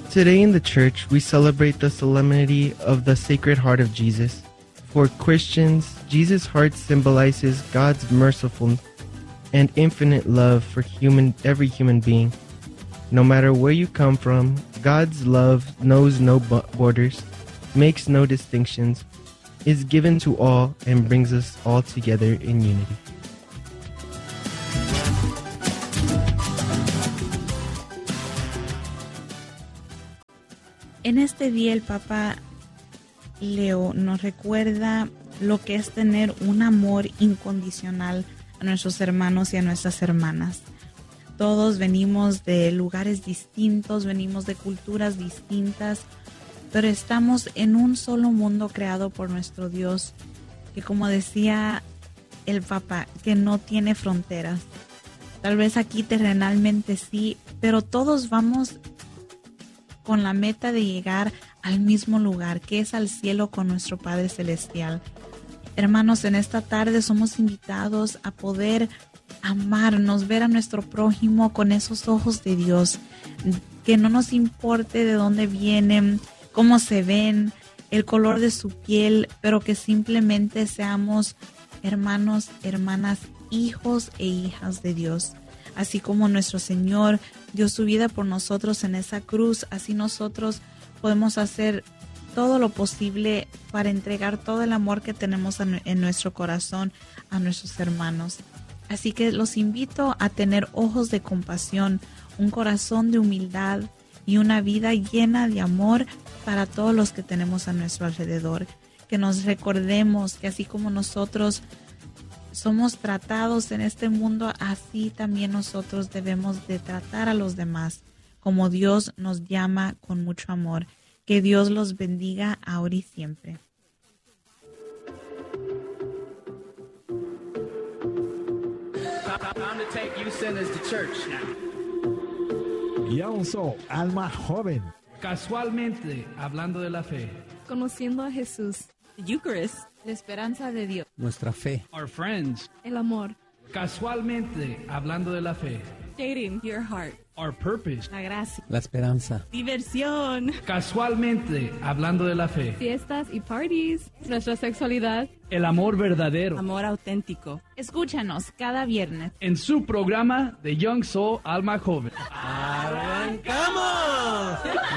Today in the church, we celebrate the solemnity of the Sacred Heart of Jesus. For Christians, Jesus' heart symbolizes God's merciful and infinite love for every human being. No matter where you come from, God's love knows no borders, makes no distinctions, is given to all, and brings us all together in unity. En este día el Papa Leo nos recuerda lo que es tener un amor incondicional a nuestros hermanos y a nuestras hermanas. Todos venimos de lugares distintos, venimos de culturas distintas, pero estamos en un solo mundo creado por nuestro Dios, que como decía el Papa, que no tiene fronteras. Tal vez aquí terrenalmente sí, pero todos vamos con la meta de llegar al mismo lugar, que es al cielo con nuestro Padre Celestial. Hermanos, en esta tarde somos invitados a poder amarnos, ver a nuestro prójimo con esos ojos de Dios, que no nos importe de dónde vienen, cómo se ven, el color de su piel, pero que simplemente seamos hermanos, hermanas, hijos e hijas de Dios. Así como nuestro Señor dio su vida por nosotros en esa cruz, así nosotros podemos hacer todo lo posible para entregar todo el amor que tenemos en nuestro corazón a nuestros hermanos. Así que los invito a tener ojos de compasión, un corazón de humildad y una vida llena de amor para todos los que tenemos a nuestro alrededor. Que nos recordemos que así como nosotros somos tratados en este mundo, así también nosotros debemos de tratar a los demás, como Dios nos llama con mucho amor. Que Dios los bendiga ahora y siempre. Time to take you sinners to church now. Young Soul, alma joven. Casualmente, hablando de la fe. Conociendo a Jesús. Eucharist, la esperanza de Dios. Nuestra fe. Our friends. El amor. Casualmente, hablando de la fe. Dating your heart. Our purpose. La gracia. La esperanza. Diversión. Casualmente, hablando de la fe. Fiestas y parties. Nuestra sexualidad. El amor verdadero. Amor auténtico. Escúchanos cada viernes En su programa de Young Soul Alma Joven. ¡Arrancamos!